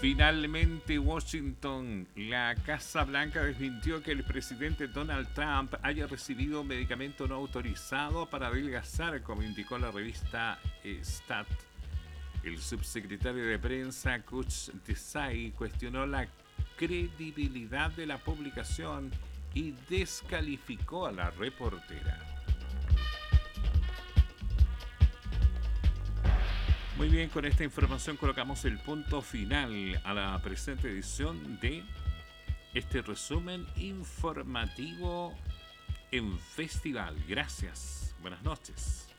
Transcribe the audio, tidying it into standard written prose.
Finalmente, Washington, la Casa Blanca desmintió que el presidente Donald Trump haya recibido un medicamento no autorizado para adelgazar, como indicó la revista Stat. El subsecretario de prensa, Kuch Desai, cuestionó la credibilidad de la publicación y descalificó a la reportera. Muy bien, con esta información colocamos el punto final a la presente edición de este resumen informativo en Festival. Gracias. Buenas noches.